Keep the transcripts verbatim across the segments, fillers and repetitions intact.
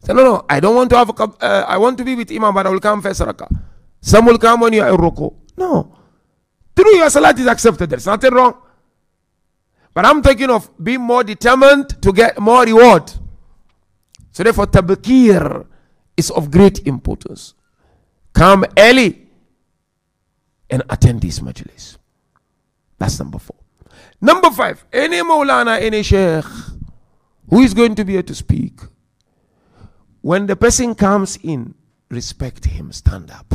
Say, no, no, I don't want to have a, uh, I want to be with Imam, but I will come first rakah. Some will come when you are in ruku. No. Through your salat is accepted. There's nothing wrong. But I'm thinking of being more determined to get more reward. So therefore, tabakir is of great importance. Come early and attend this majlis. That's number four. Number five, any Maulana, any Sheikh who is going to be here to speak, when the person comes in, respect him, stand up.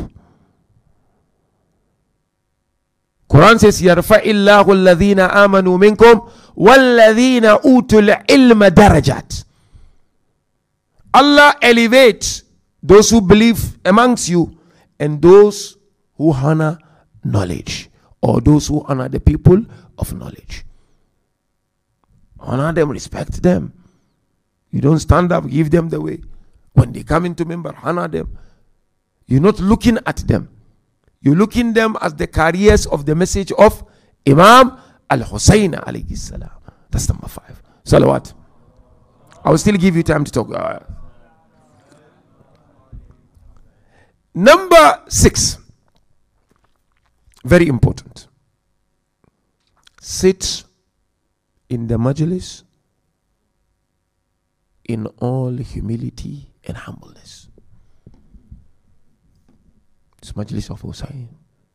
Quran says, يَرْفَعِ اللَّهُ الَّذِينَ آمَنُوا مِنْكُمْ وَالَّذِينَ أُوتُوا الْعِلْمَ دَرَجَاتٍ. Allah elevates those who believe amongst you and those who honor knowledge, or those who honor the people of knowledge. Honor them, respect them. You don't stand up, give them the way. When they come into member, honor them. You're not looking at them. You're looking them as the carriers of the message of Imam Al-Hussein alayhi salam. That's number five. Salawat. I will still give you time to talk. Uh, number six. Very important. Sit in the majlis in all humility and humbleness. It's majlis of Hussein.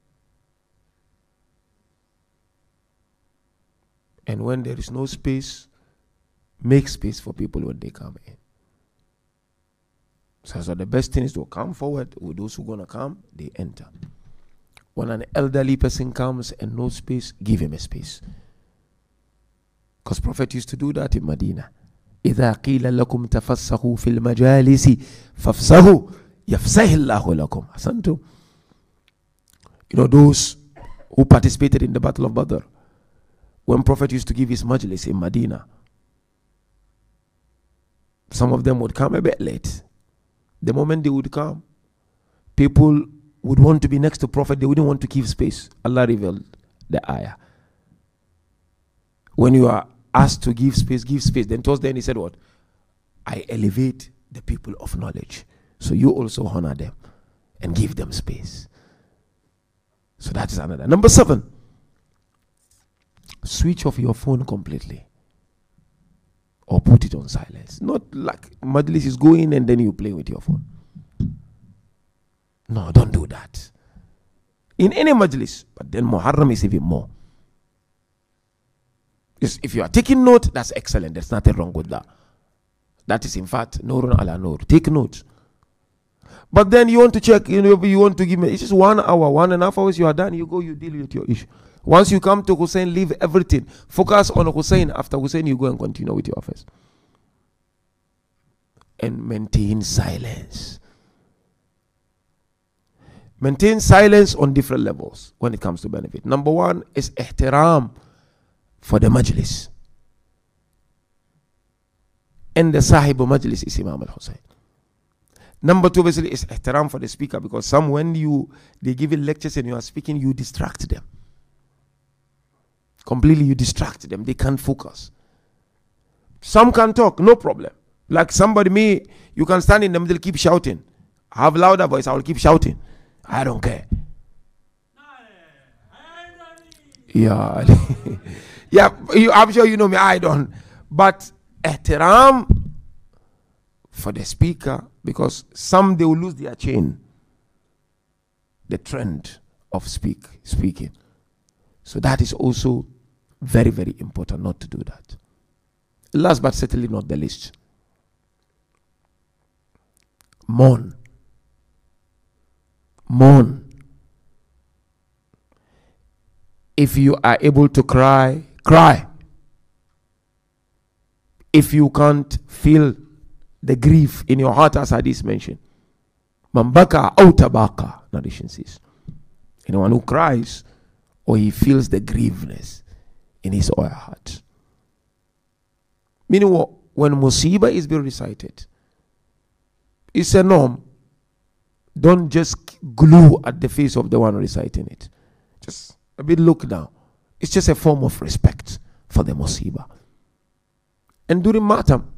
And when there is no space, make space for people when they come in. So, so the best thing is to come forward with those who are going to come, they enter. When an elderly person comes and no space, give him a space. Because Prophet used to do that in Medina. إِذَا قِيلَ لَكُمْ تَفَسَّهُ فِي الْمَجَالِسِ فَافْسَهُ يَفْسَهِ اللَّهُ لَكُمْ. Asantu. You know, those who participated in the Battle of Badr, when Prophet used to give his majlis in Medina, some of them would come a bit late. The moment they would come, people would want to be next to Prophet. They wouldn't want to give space. Allah revealed the ayah. When you are asked to give space, give space. Then towards the end he said what? I elevate the people of knowledge. So you also honor them and give them space. So that is another. Number seven. Switch off your phone completely. Or put it on silence. Not like majlis is going and then you play with your phone. No, don't do that. In any majlis. But then Muharram is even more. Yes, if you are taking note, that's excellent. There's nothing wrong with that. That is in fact Nurun ala Nur. Take note. But then you want to check, you know, you want to give me, it's just one hour, one and a half hours, you are done. You go, you deal with your issue. Once you come to Hussein, leave everything. Focus on Hussein. After Hussein, you go and continue with your affairs. And maintain silence. Maintain silence on different levels when it comes to benefit. Number one is ihtiram for the majlis. And the sahib majlis is Imam al-Hussein. Number two basically is ihtiram for the speaker, because some when you they give you lectures and you are speaking, you distract them. Completely you distract them. They can't focus. Some can talk, no problem. Like somebody, me, you can stand in the middle, keep shouting. I have louder voice, I will keep shouting. I don't care. Yeah. Yeah, you, I'm sure you know me, I don't. But ihtiram for the speaker, because some they will lose their chain. The trend of speak speaking. So that is also very, very important not to do that. Last but certainly not the least. Mourn. Mourn. If you are able to cry, cry. If you can't feel the grief in your heart, as Hadith mentioned, Mambaka aw tabaka, narration says. Anyone who cries or he feels the grieveness in his or her heart. Meaning what? When Musibah is being recited, it's a norm. Don't just glue at the face of the one reciting it. Just a bit look down. It's just a form of respect for the Musibah. And during Matam,